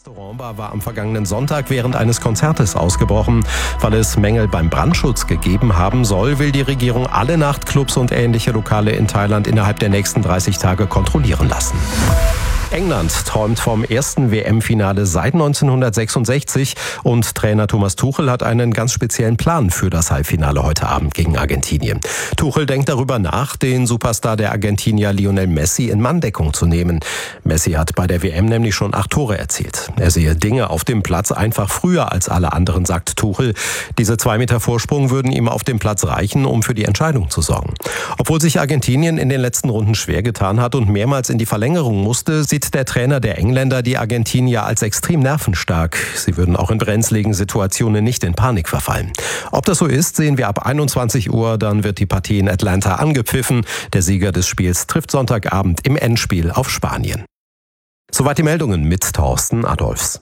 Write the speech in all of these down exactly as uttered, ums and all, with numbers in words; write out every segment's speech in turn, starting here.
Restaurantbar war am vergangenen Sonntag während eines Konzertes ausgebrochen. Weil es Mängel beim Brandschutz gegeben haben soll, will die Regierung alle Nachtclubs und ähnliche Lokale in Thailand innerhalb der nächsten dreißig Tage kontrollieren lassen. England träumt vom ersten W M-Finale seit neunzehnhundertsechsundsechzig und Trainer Thomas Tuchel hat einen ganz speziellen Plan für das Halbfinale heute Abend gegen Argentinien. Tuchel denkt darüber nach, den Superstar der Argentinier Lionel Messi in Manndeckung zu nehmen. Messi hat bei der W M nämlich schon acht Tore erzielt. Er sehe Dinge auf dem Platz einfach früher als alle anderen, sagt Tuchel. Diese zwei Meter Vorsprung würden ihm auf dem Platz reichen, um für die Entscheidung zu sorgen. Obwohl sich Argentinien in den letzten Runden schwer getan hat und mehrmals in die Verlängerung musste, sieht der Trainer der Engländer die Argentinier als extrem nervenstark. Sie würden auch in brenzligen Situationen nicht in Panik verfallen. Ob das so ist, sehen wir ab einundzwanzig Uhr. Dann wird die Partie in Atlanta angepfiffen. Der Sieger des Spiels trifft Sonntagabend im Endspiel auf Spanien. Soweit die Meldungen mit Thorsten Adolfs.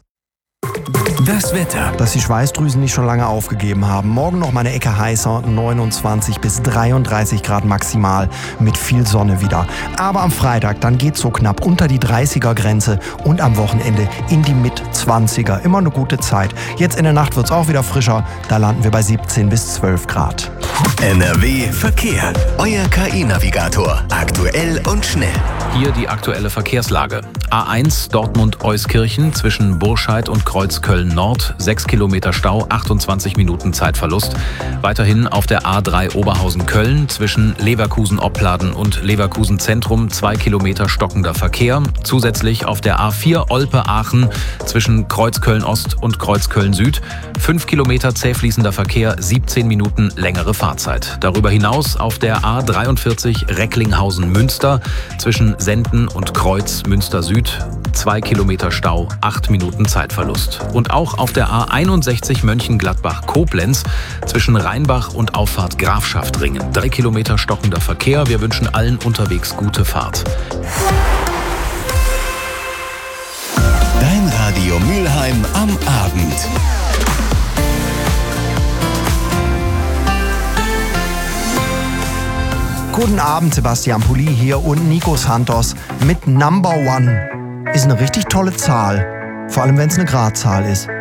Das Wetter. Dass die Schweißdrüsen nicht schon lange aufgegeben haben. Morgen noch mal eine Ecke heißer, neunundzwanzig bis dreiunddreißig Grad maximal mit viel Sonne wieder. Aber am Freitag, dann geht's so knapp unter die dreißiger Grenze und am Wochenende in die Mitzwanziger. Immer eine gute Zeit. Jetzt in der Nacht wird's auch wieder frischer. Da landen wir bei siebzeen bis zwölf Grad. N R W Verkehr. Euer K I-Navigator. Aktuell und schnell. Hier die aktuelle Verkehrslage. A eins Dortmund-Euskirchen zwischen Burscheid und Kreuzköln Nord, sechs Kilometer Stau, achtundzwanzig Minuten Zeitverlust. Weiterhin auf der A drei Oberhausen-Köln zwischen Leverkusen-Opladen und Leverkusen-Zentrum, zwei Kilometer stockender Verkehr. Zusätzlich auf der A vier Olpe-Aachen zwischen Kreuzköln-Ost und Kreuzköln-Süd, fünf Kilometer zähfließender Verkehr, siebzehn Minuten längere Fahrzeit. Darüber hinaus auf der A dreiundvierzig Recklinghausen-Münster zwischen Senden und Kreuz Münster-Süd, zwei Kilometer Stau, acht Minuten Zeitverlust. Und auch auf der A einundsechzig Mönchengladbach-Koblenz zwischen Rheinbach und Auffahrt Grafschaftringen, drei Kilometer stockender Verkehr. Wir wünschen allen unterwegs gute Fahrt. Dein Radio Mülheim am Abend. Guten Abend, Sebastian Pulli hier und Nico Santos mit Number One. Ist eine richtig tolle Zahl, vor allem wenn es eine Gradzahl ist.